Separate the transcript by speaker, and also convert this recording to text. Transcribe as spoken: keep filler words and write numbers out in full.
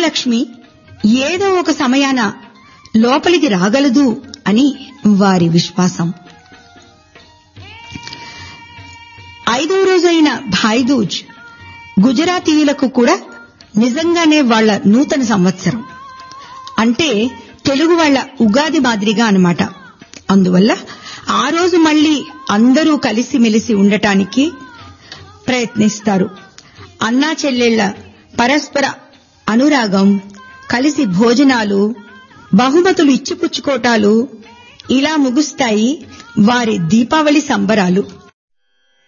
Speaker 1: మహాలక్ష్మి ఏదో ఒక సమయాన లోపలికి రాగలదు అని వారి విశ్వాసం. ఐదవ రోజైన భాయిదూజ్ గుజరాతీయులకు కూడా నిజంగానే వాళ్ల నూతన సంవత్సరం. అంటే తెలుగు వాళ్ల ఉగాది మాదిరిగా అన్నమాట. అందువల్ల ఆ రోజు మళ్లీ అందరూ కలిసిమెలిసి ఉండటానికి ప్రయత్నిస్తారు. అన్నా చెల్లెళ్ల పరస్పర అనురాగం, కలిసి భోజనాలు, బహుమతులు ఇచ్చిపుచ్చుకోటాలు ఇలా ముగుస్తాయి వారి దీపావళి సంబరాలు.